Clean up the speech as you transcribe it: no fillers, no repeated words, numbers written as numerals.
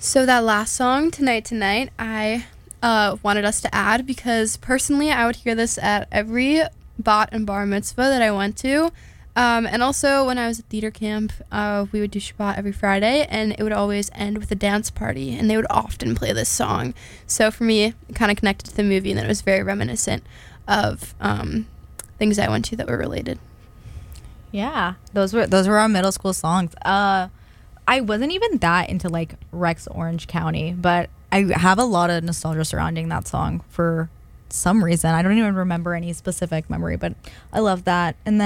So that last song, Tonight Tonight, I wanted us to add because personally I would hear this at every bat and bar mitzvah that I went to. And also when I was at theater camp, we would do Shabbat every Friday, and it would always end with a dance party, and they would often play this song. So for me, it kind of connected to the movie, and then it was very reminiscent of things I went to that were related. Yeah, those were our middle school songs. I wasn't even that into like Rex Orange County, but I have a lot of nostalgia surrounding that song for some reason. I don't even remember any specific memory, but I love that. And then